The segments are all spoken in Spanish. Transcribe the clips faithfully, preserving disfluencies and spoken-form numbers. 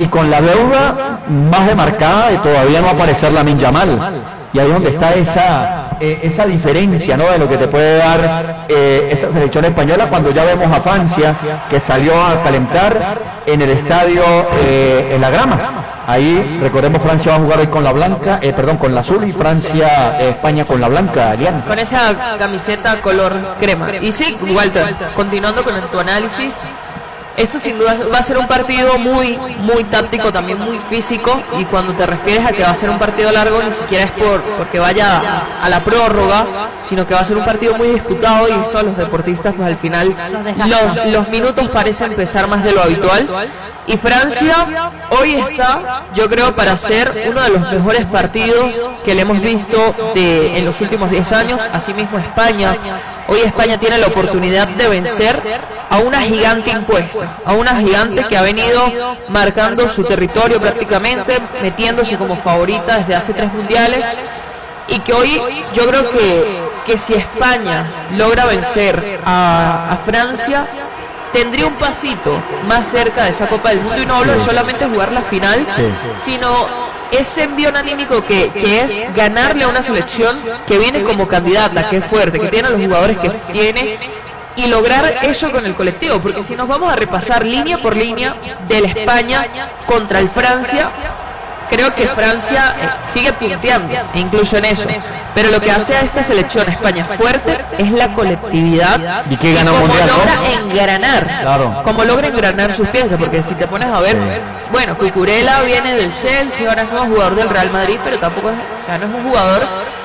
con la deuda más demarcada de todavía no aparecer Lamine Yamal. Y ahí es donde está esa eh, esa diferencia, ¿no?, de lo que te puede dar eh, esa selección española, cuando ya vemos a Francia que salió a calentar en el estadio eh, en la grama. Ahí, recordemos, Francia va a jugar hoy con la blanca, eh, perdón, con la azul, y Francia, eh, España con la blanca, Elian. Con esa camiseta color crema. Y sí, Walter, continuando con tu análisis, esto sin duda va a ser un partido muy, muy táctico, también muy físico, y cuando te refieres a que va a ser un partido largo, ni siquiera es por porque vaya a, a la prórroga, sino que va a ser un partido muy disputado, y esto a los deportistas, pues al final los, los minutos parecen pesar más de lo habitual. Y Francia hoy está, yo creo, para ser uno de los mejores partidos que le hemos visto de, en los últimos diez años. Asimismo España, hoy España tiene la oportunidad de vencer a una gigante impuesta, a una gigante que ha venido marcando su territorio prácticamente, metiéndose como favorita desde hace tres mundiales, y que hoy yo creo que, que si España logra vencer a, a Francia, tendría un pasito más cerca de esa Copa del Mundo. Y no hablo de solamente jugar la final, sí, sino ese envío anímico que, que es ganarle a una selección que viene como candidata, que es fuerte, que tiene a los jugadores que tiene, y lograr eso con el colectivo. Porque si nos vamos a repasar línea por línea de la España contra el Francia, creo que Francia eh, sigue punteando, incluso en eso. Pero lo que hace a esta selección España fuerte es la colectividad, y que gana cómo mundial, logra ¿no? engranar, claro. Cómo logra engranar sus piezas. Porque si te pones a ver, sí, bueno, Cucurella viene del Chelsea, ahora es nuevo jugador del Real Madrid, pero tampoco es, o sea, no es un jugador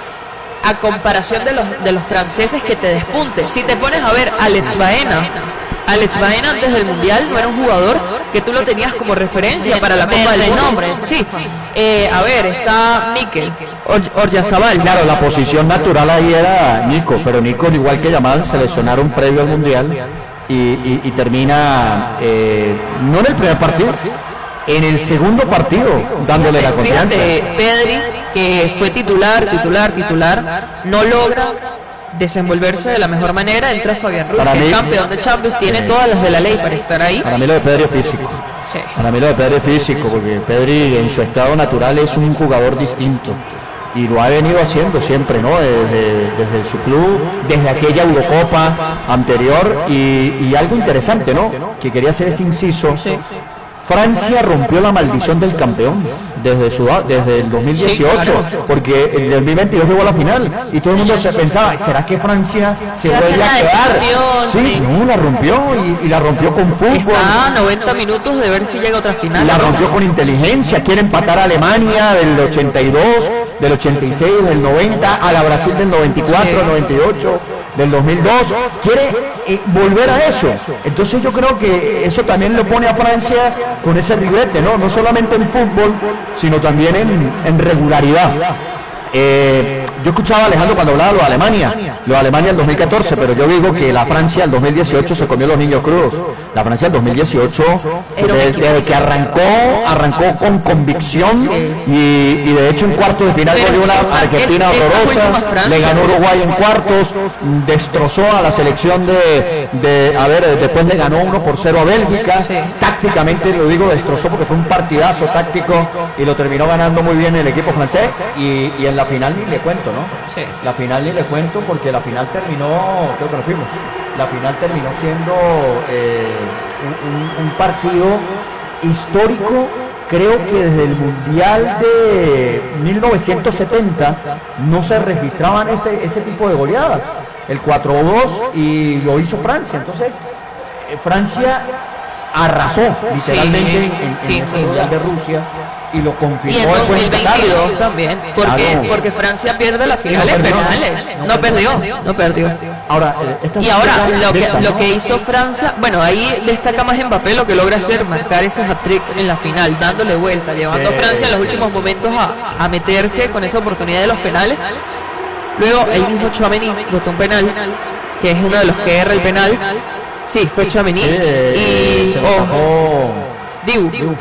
a comparación de los de los franceses que te despunte. Si te pones a ver, Alex Baena, Alex Baena antes del Mundial no era un jugador que tú lo tenías como referencia para la Copa del Mundo. Sí, eh, a ver, está Mikel Oyarzabal. Claro, la posición natural ahí era Nico, pero Nico, igual que Yamal, se lesionaron previo al Mundial, y, y, y termina, eh, no en el primer partido, en el segundo partido, dándole la confianza. Fíjate, Pedri, que fue titular, titular, titular, no logra desenvolverse de la mejor manera. Entra Fabián Ruiz, que es campeón de Champions, tiene sí. todas las de la ley para estar ahí. Para mí lo de Pedri es físico. Sí. Para mí lo de Pedri es físico, porque Pedri en su estado natural es un jugador distinto, y lo ha venido haciendo siempre, ¿no? Desde, desde su club, desde aquella Eurocopa anterior. Y, y algo interesante, ¿no?, que quería hacer ese inciso. Sí. Francia rompió la maldición del campeón desde su desde el dos mil dieciocho, sí, claro, porque el dos mil veintidós llegó a la final y todo el mundo se pensaba, ¿será que Francia se vuelve a quedar? Sí, no, la rompió, y, y la rompió con fútbol. Está a noventa minutos de ver si llega a otra final. La rompió con inteligencia. Quiere empatar a Alemania del ochenta y dos, del ochenta y seis, del noventa, a la Brasil del noventa y cuatro, sí, noventa y ocho, del dos mil dos. Quiere eh, volver a eso. Entonces yo creo que eso también lo pone a Francia con ese ribrete, ¿no? No solamente en fútbol, sino también en, en regularidad. Eh, yo escuchaba a Alejandro cuando hablaba de lo de Alemania, lo de Alemania del dos mil catorce, pero yo digo que la Francia del dos mil dieciocho se comió los niños crudos. La Francia del dos mil dieciocho, desde, desde que arrancó, arrancó con convicción, y, y de hecho en cuartos de final volvió una Argentina horrorosa, le ganó Uruguay en cuartos, destrozó a la selección de, de a ver, después le ganó uno por cero a Bélgica. Tácticamente, lo digo, destrozó porque fue un partidazo táctico, y lo terminó ganando muy bien el equipo francés. Y, y en la final ni le cuento, ¿no? Sí. La final ni le cuento, porque la final terminó, creo que nos fuimos, la final terminó siendo eh, un, un, un partido histórico. Creo que desde el Mundial de mil novecientos setenta no se registraban ese, ese tipo de goleadas, el cuatro dos, y lo hizo Francia. Entonces, eh, Francia arrasó literalmente sí, en, en, sí, en ese sí, Mundial de Rusia, y lo confirmó. Y en dos mil veintidós también, porque, claro, porque Francia pierde la final en penales. No, no perdió, no perdió. Ahora, eh, y ahora lo que, lo que hizo Francia, bueno, ahí destaca más Mbappé, lo que logra hacer, marcar ese hat-trick en la final, dándole vuelta, llevando a Francia en los últimos momentos a, a meterse con esa oportunidad de los penales. Luego el mismo Tchouaméni botó un penal, que es uno de los que erra el penal. Sí, fue Tchouaméni. Sí, y oh, Dibu. Dibu.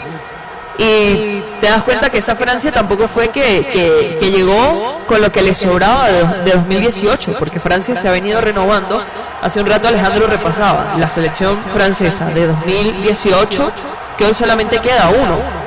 Y te das cuenta que esa Francia tampoco fue que, que, que llegó con lo que le sobraba de, de dos mil dieciocho, porque Francia se ha venido renovando. Hace un rato Alejandro repasaba la selección francesa de dos mil dieciocho, que hoy solamente queda uno,